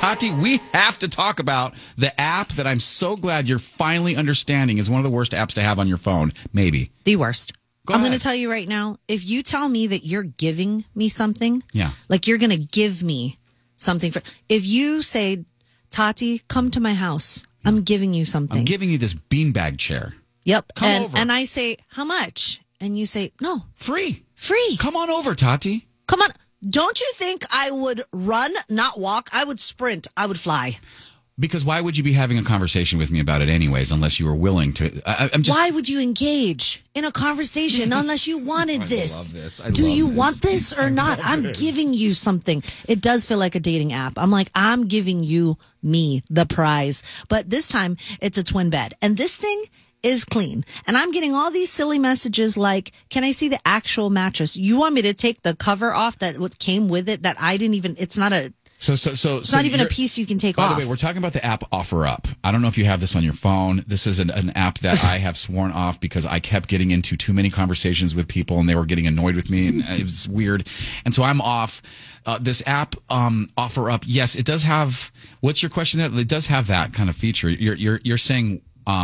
Tati, we have to talk about the app that I'm so glad you're finally understanding is one of the worst apps to have on your phone. Maybe. The worst. Go I'm ahead. going to tell you right now, if you tell me that you're giving me something, Yeah. like you're going to give me something if you say, Tati, come to my house, I'm giving you something. I'm giving you this beanbag chair. Yep. Come over. And I say, how much? And you say, no. Free. Free. Come on over, Tati. Come on. Don't you think I would run, not walk? I would sprint. I would fly. Because why would you be having a conversation with me about it anyways, unless you were willing to? I'm just. Why would you engage in a conversation unless you wanted this? Love this. Do you want this or not? I'm giving you something. It does feel like a dating app. I'm like, I'm giving you me, the prize. But this time, it's a twin bed. And this thing is clean. And I'm getting all these silly messages like, can I see the actual mattress? You want me to take the cover off that what came with it that I didn't even, it's not a... It's not even a piece you can take off. By the way, we're talking about the app OfferUp. I don't know if you have this on your phone. This is an app that I have sworn off because I kept getting into too many conversations with people and they were getting annoyed with me and it was weird. And so I'm off. This app, OfferUp, yes, it does have, what's your question there? It does have that kind of feature. You're saying,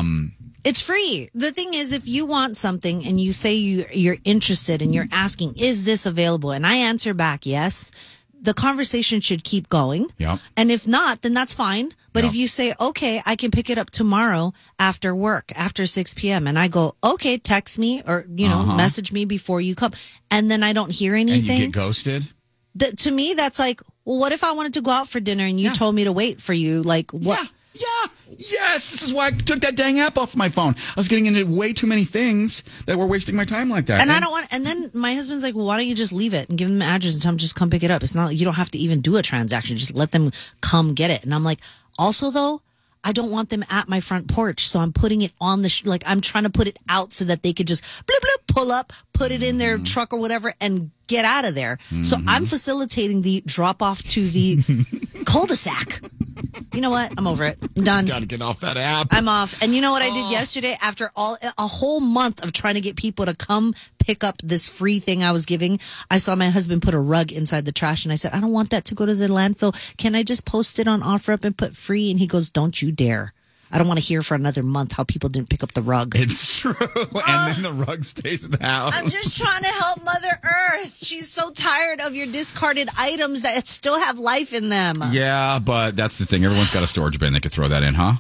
it's free. The thing is, if you want something and you say you're interested and you're asking, is this available? And I answer back, yes. The conversation should keep going. Yeah. And if not, then that's fine. But Yeah. if you say, okay, I can pick it up tomorrow after work, after 6 p.m. And I go, okay, text me or, message me before you come. And then I don't hear anything. and you get ghosted? To me, that's like, well, what if I wanted to go out for dinner and you told me to wait for you? Like, what? Yeah. Yes. This is why I took that dang app off my phone. I was getting into way too many things that were wasting my time like that. And I don't want, and then my husband's like, well, why don't you just leave it and give them the address and tell them just come pick it up? It's not, you don't have to even do a transaction. Just let them come get it. And I'm like, also though, I don't want them at my front porch. So I'm putting it on the, I'm trying to put it out so that they could just bloop, bloop, pull up, put it in their truck or whatever and get out of there. So I'm facilitating the drop off to the cul-de-sac. You know what? I'm over it. I'm done. Got to get off that app. I'm off. And you know what I did yesterday? After a whole month of trying to get people to come pick up this free thing I was giving, I saw my husband put a rug inside the trash and I said, I don't want that to go to the landfill. Can I just post it on OfferUp and put free? And he goes, don't you dare. I don't want to hear for another month how people didn't pick up the rug. It's true. And then the rug stays in the house. I'm just trying to help Mother Earth. She's so tired of your discarded items that still have life in them. Yeah, but that's the thing. Everyone's got a storage bin. They could throw that in, huh?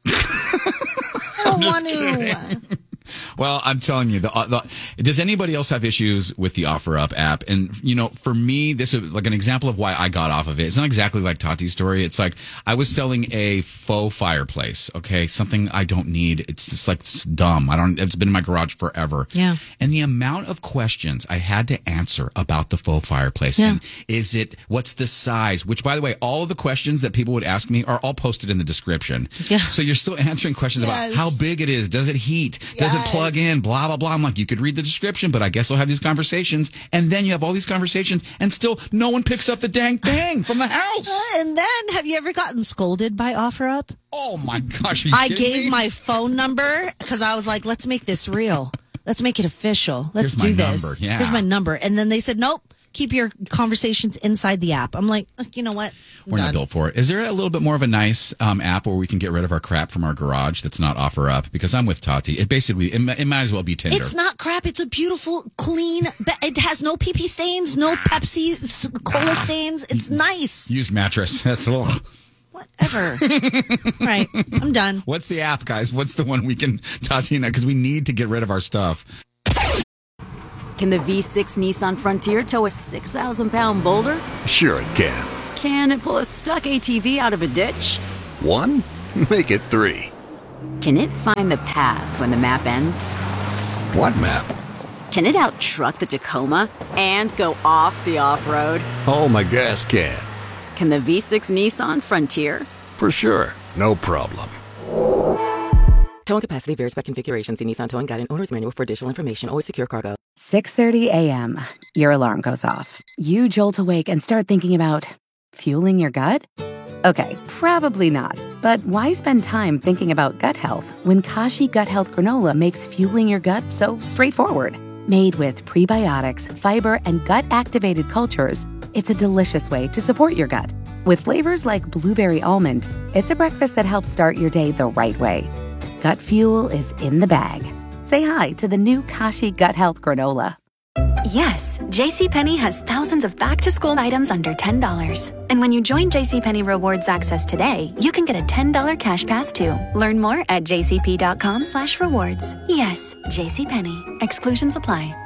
I don't want to. Well, I'm telling you, does anybody else have issues with the OfferUp app? And, for me, this is like an example of why I got off of it. It's not exactly like Tati's story. It's like I was selling a faux fireplace, okay? Something I don't need. It's just like it's dumb. It's been in my garage forever. Yeah. And the amount of questions I had to answer about the faux fireplace. Yeah. And what's the size? Which, by the way, all of the questions that people would ask me are all posted in the description. Yeah. So you're still answering questions about how big it is. Does it heat? Does it plug in? Blah, blah, blah. I'm like, you could read the description, but I guess I'll have these conversations. And then you have all these conversations and still no one picks up the dang thing from the house. And then have you ever gotten scolded by OfferUp? Oh my gosh. Are you I kidding gave me? my phone number because I was like, let's make this real. Let's make it official. Let's Here's do my this. number. Yeah. Here's my number. And then they said, nope, keep your conversations inside the app. I'm like, you know what? We're not built for it. Is there a little bit more of a nice app where we can get rid of our crap from our garage that's not OfferUp? Because I'm with Tati. It might as well be Tinder. It's not crap. It's a beautiful, clean, it has no pee-pee stains, no Pepsi cola stains. It's nice. Used mattress. That's all. Whatever. Right. I'm done. What's the app, guys? What's the one we can, Tati and I, because we need to get rid of our stuff. Can the V6 Nissan Frontier tow a 6,000-pound boulder? Sure it can. Can it pull a stuck ATV out of a ditch? 1? Make it 3. Can it find the path when the map ends? What map? Can it out-truck the Tacoma and go off the off-road? Oh, my gas can. Can the V6 Nissan Frontier? For sure. No problem. Towing capacity varies by configuration. See Nissan Towing Guide and Owner's Manual for additional information. Always secure cargo. 6:30 a.m. Your alarm goes off. You jolt awake and start thinking about fueling your gut? Okay, probably not. But why spend time thinking about gut health when Kashi Gut Health Granola makes fueling your gut so straightforward? Made with prebiotics, fiber, and gut-activated cultures, it's a delicious way to support your gut. With flavors like blueberry almond, it's a breakfast that helps start your day the right way. Gut Fuel is in the bag. Say hi to the new Kashi Gut Health Granola. Yes, JCPenney has thousands of back-to-school items under $10. And when you join JCPenney Rewards Access today, you can get a $10 cash pass too. Learn more at jcp.com/rewards. Yes, JCPenney. Exclusions apply.